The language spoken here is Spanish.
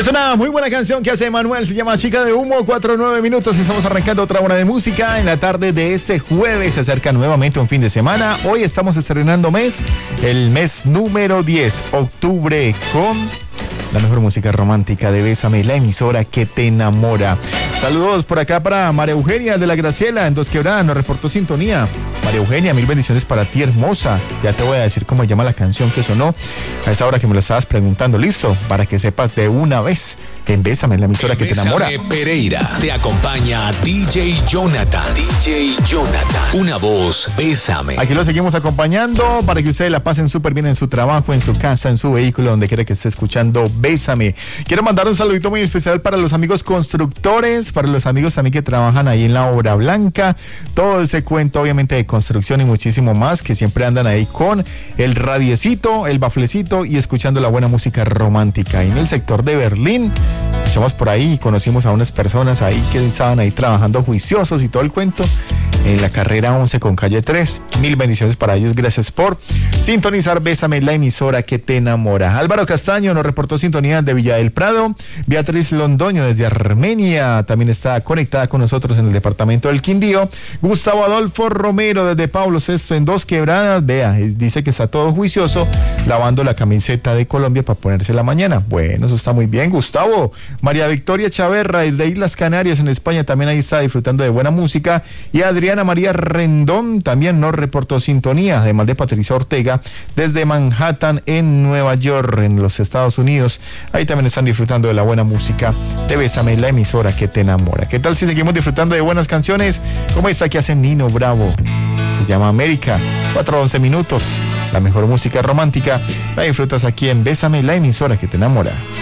Pues una muy buena canción que hace Manuel, se llama Chica de Humo, 4-9 minutos. Estamos arrancando otra hora de música en la tarde de este jueves. Se acerca nuevamente un fin de semana. Hoy estamos estrenando el mes número 10, octubre, con la mejor música romántica de Bésame, la emisora que te enamora. Saludos por acá para María Eugenia de la Graciela en Dos Quebradas, nos reportó sintonía. María Eugenia, mil bendiciones para ti, hermosa. Ya te voy a decir cómo se llama la canción que sonó a esa hora que me lo estabas preguntando. Listo, para que sepas de una vez. En Bésame, la emisora que te enamora. Pereira, te acompaña DJ Jonathan. DJ Jonathan, una voz, Bésame. Aquí lo seguimos acompañando para que ustedes la pasen súper bien en su trabajo, en su casa, en su vehículo, donde quiera que esté escuchando Bésame. Quiero mandar un saludito muy especial para los amigos constructores, para los amigos también que trabajan ahí en la Obra Blanca, todo ese cuento obviamente de construcción y muchísimo más, que siempre andan ahí con el radiecito, el baflecito y escuchando la buena música romántica. Y en el sector de Berlín, echamos por ahí y conocimos a unas personas ahí que estaban ahí trabajando juiciosos y todo el cuento en la carrera 11 con calle 3. Mil bendiciones para ellos, gracias por sintonizar Bésame, la emisora que te enamora. Álvaro Castaño nos reportó sintonía de Villa del Prado. Beatriz Londoño desde Armenia también está conectada con nosotros en el departamento del Quindío. Gustavo Adolfo Romero desde Pablo VI en Dos Quebradas. Vea, dice que está todo juicioso lavando la camiseta de Colombia para ponérsela mañana. Bueno, eso está muy bien, Gustavo. María Victoria Chaverra desde Islas Canarias en España también ahí está disfrutando de buena música. Y Adriana María Rendón también nos reportó sintonía, además de Patricia Ortega desde Manhattan en Nueva York, en los Estados Unidos. Ahí también están disfrutando de la buena música de Bésame, la emisora que te enamora. ¿Qué tal si seguimos disfrutando de buenas canciones como esta que hace Nino Bravo? Se llama América, 4-11 minutos. La mejor música romántica la disfrutas aquí en Bésame, la emisora que te enamora.